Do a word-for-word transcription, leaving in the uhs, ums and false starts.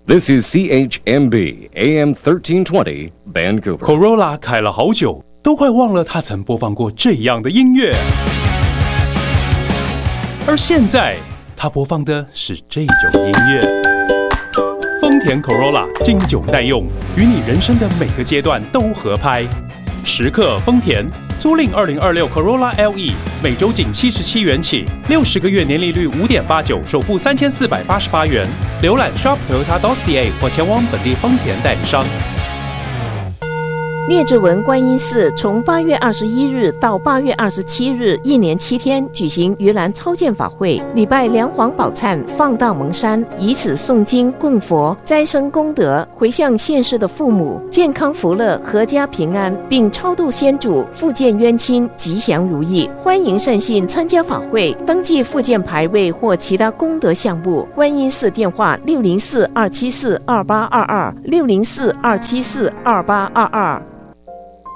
This is C H M B A M thirteen twenty Vancouver. Corolla 开了好久，都快忘了他曾播放过这样的音乐。而现在，他播放的是这种音乐。丰田 Corolla 经久耐用，与你人生的每个阶段都合拍。时刻丰田，租赁二零二六 Corolla L E， 每周仅七十七元起，六十个月年利率五点八九，首付三千四百八十八元。浏览 shop toyota dot c a 或前往本地丰田代理商。 列治文观音寺从八月二十一日到八月二十七日，一连七天举行盂兰超荐法会，礼拜梁皇宝忏，放荡蒙山，以此诵经供佛，斋生功德，回向现世的父母健康福乐，阖家平安，并超度先祖，复健冤亲，吉祥如意。欢迎善信参加法会，登记复健牌位或其他功德项目。观音寺电话六零四二七四二八二二六零四二七四二八二二。